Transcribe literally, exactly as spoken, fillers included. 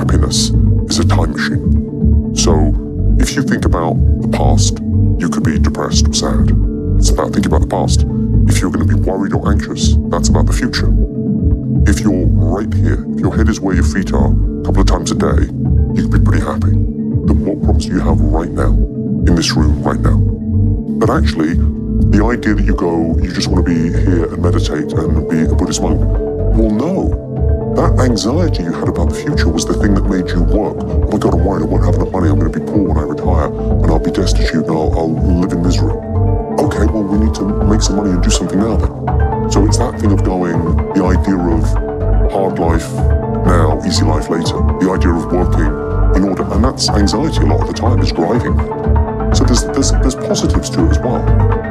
happiness is a time machine. So if you think about the past, you could be depressed or sad. It's about thinking about the past. If you're going to be worried or anxious, that's about the future. If you're right here, if your head is where your feet are a couple of times a day, you can be pretty happy. Then what problems do you have right now, in this room right now? But actually, the idea that you go, you just want to be here and meditate and be a Buddhist monk, well, no. That anxiety you had about the future was the thing that made you work. Oh my God, I'm worried I won't have enough money, I'm going to be poor when I retire, and I'll be destitute, and I'll, I'll live in misery. Okay, well, we need to make some money and do something now then. So it's that thing of going, the idea of hard life now, easy life later, the idea of working in order, and that's anxiety a lot of the time, is driving. So there's, there's, there's positives to it as well.